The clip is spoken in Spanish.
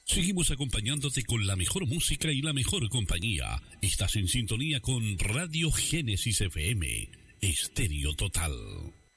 Seguimos acompañándote con la mejor música y la mejor compañía. Estás en sintonía con Radio Génesis FM, Estéreo Total.